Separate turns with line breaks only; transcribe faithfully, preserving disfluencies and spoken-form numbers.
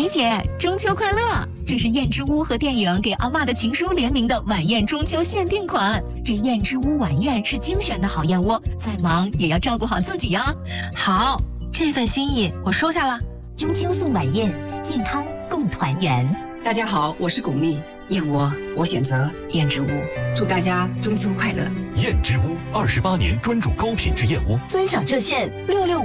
姐，中秋快乐！这是燕之屋和电影给阿嬷的情书联名的晚宴中秋限定款。这燕之屋晚宴是精选的好燕窝，再忙也要照顾好自己呀。
好，这份心意我收下了。
中秋送晚宴，健康共团圆。
大家好，我是巩俐，燕窝我选择燕之屋，祝大家中秋快乐。
燕之屋二十八年专注高品质燕窝，
尊享热线六六。